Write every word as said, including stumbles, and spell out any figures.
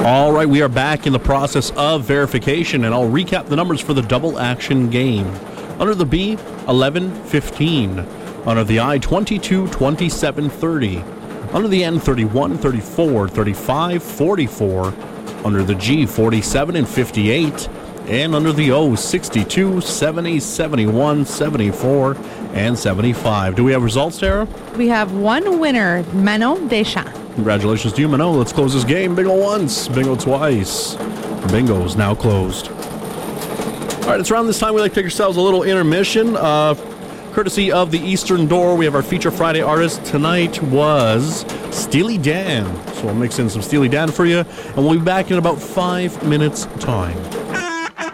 All right, we are back in the process of verification, and I'll recap the numbers for the double action game. Under the B, eleven fifteen. Under the I, twenty-two twenty-seven thirty. Under the N, thirty-one thirty-four thirty-five forty-four. Under the G, forty-seven and fifty-eight. And under the O, sixty-two seventy seventy-one seventy-four and seventy-five. Do we have results, Tara? We have one winner, Manon Deschamps. Congratulations to you, Manon. Let's close this game. Bingo once, bingo twice. Bingo's now closed. All right, it's around this time we like to take ourselves a little intermission. Uh, courtesy of the Eastern Door, we have our Feature Friday artist. Tonight was Steely Dan. So we'll mix in some Steely Dan for you, and we'll be back in about five minutes' time.